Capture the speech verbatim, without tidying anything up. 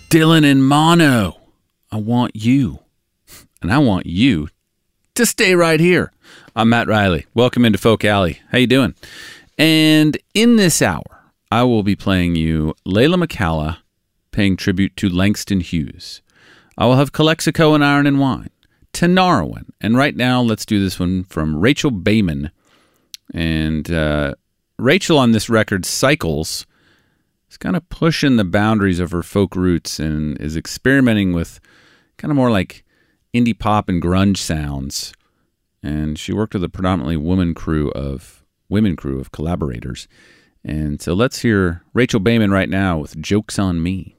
Dylan and Mono, I want you, and I want you to stay right here. I'm Matt Riley. Welcome into Folk Alley. How you doing? And in this hour, I will be playing you Layla McCalla paying tribute to Langston Hughes. I will have Calexico and Iron and Wine, Tinariwen, and right now let's do this one from Rachel Baiman. And uh, Rachel on this record cycles. Is kind of pushing the boundaries of her folk roots and is experimenting with kind of more like indie pop and grunge sounds. And she worked with a predominantly woman crew of women crew of collaborators. And so let's hear Rachel Baiman right now with Joke's on Me.